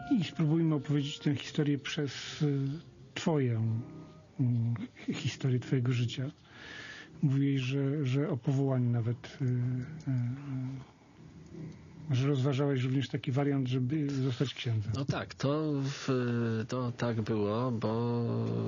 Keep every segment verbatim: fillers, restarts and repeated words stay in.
I spróbujmy opowiedzieć tę historię przez y, twoją y, historię twojego życia. Mówiłeś, że, że o powołaniu nawet y, y, y, że rozważałeś również taki wariant, żeby zostać księdzem. No tak, to, w, to tak było, bo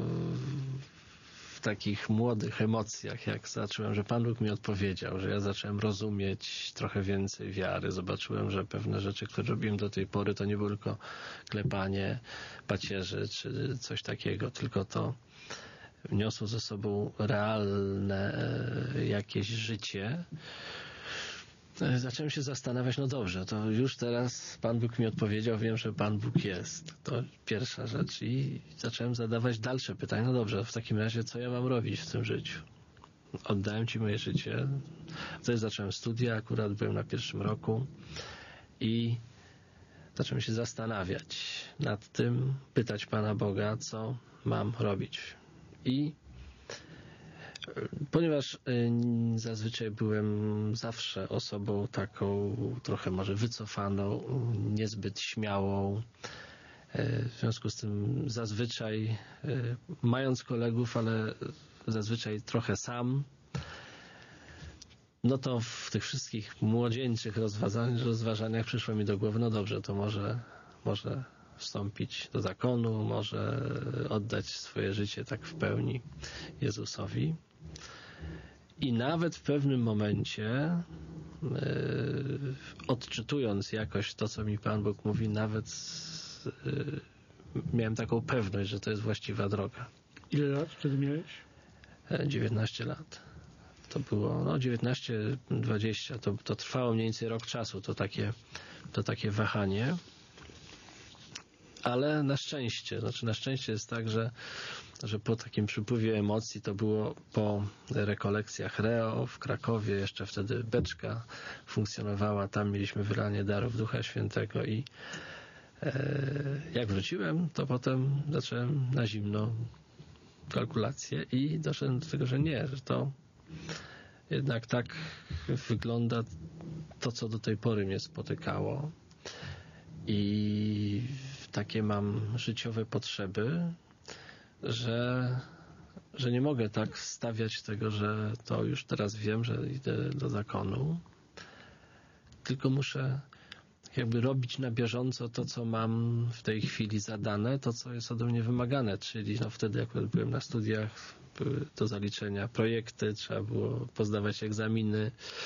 w takich młodych emocjach, jak zacząłem, że Pan Bóg mi odpowiedział, że ja zacząłem rozumieć trochę więcej wiary, zobaczyłem, że pewne rzeczy, które robiłem do tej pory, to nie było tylko klepanie pacierzy, czy coś takiego, tylko to niosło ze sobą realne jakieś życie. Zacząłem się zastanawiać, no dobrze, to już teraz Pan Bóg mi odpowiedział, wiem, że Pan Bóg jest. To pierwsza rzecz i zacząłem zadawać dalsze pytania. No dobrze, w takim razie co ja mam robić w tym życiu? Oddałem Ci moje życie. Wtedy zacząłem studia, akurat byłem na pierwszym roku i zacząłem się zastanawiać nad tym, pytać Pana Boga, co mam robić. I ponieważ zazwyczaj byłem zawsze osobą taką trochę może wycofaną, niezbyt śmiałą, w związku z tym zazwyczaj mając kolegów, ale zazwyczaj trochę sam, no to w tych wszystkich młodzieńczych rozważaniach, rozważaniach przyszło mi do głowy, no dobrze, to może, może wstąpić do zakonu, może oddać swoje życie tak w pełni Jezusowi. I nawet w pewnym momencie, yy, odczytując jakoś to, co mi Pan Bóg mówi, nawet yy, miałem taką pewność, że to jest właściwa droga. Ile lat wtedy miałeś? dziewiętnaście lat. To było, no dziewiętnaście, dwadzieścia, to, to trwało mniej więcej rok czasu, to takie, to takie wahanie. Ale na szczęście, znaczy na szczęście jest tak, że, że po takim przypływie emocji, to było po rekolekcjach Reo w Krakowie, jeszcze wtedy beczka funkcjonowała, tam mieliśmy wylanie darów Ducha Świętego i e, jak wróciłem, to potem zacząłem na zimno kalkulacje i doszedłem do tego, że nie, że to jednak tak wygląda to, co do tej pory mnie spotykało i takie mam życiowe potrzeby, że, że nie mogę tak stawiać tego, że to już teraz wiem, że idę do zakonu, tylko muszę jakby robić na bieżąco to, co mam w tej chwili zadane, to, co jest ode mnie wymagane, czyli no wtedy, jak byłem na studiach, były do zaliczenia projekty, trzeba było pozdawać egzaminy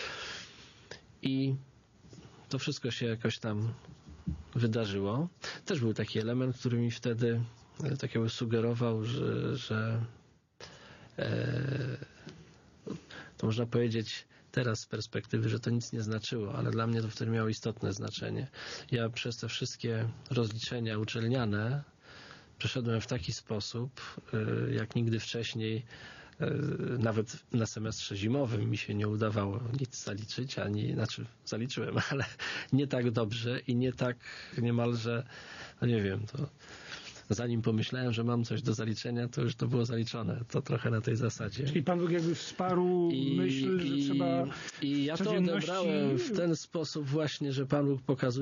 i to wszystko się jakoś tam wydarzyło. Też był taki element, który mi wtedy tak jakby sugerował, że, że e, to można powiedzieć teraz z perspektywy, że to nic nie znaczyło, ale dla mnie to wtedy miało istotne znaczenie. Ja przez te wszystkie rozliczenia uczelniane przeszedłem w taki sposób, e, jak nigdy wcześniej. Nawet na semestrze zimowym mi się nie udawało nic zaliczyć, ani, znaczy zaliczyłem, ale nie tak dobrze i nie tak niemalże, no nie wiem, to zanim pomyślałem, że mam coś do zaliczenia, to już to było zaliczone. To trochę na tej zasadzie. Czyli Pan Bóg jakby wsparł I, myśl, że i, trzeba I ja to codzienności... odebrałem w ten sposób właśnie, że Pan Bóg pokazuje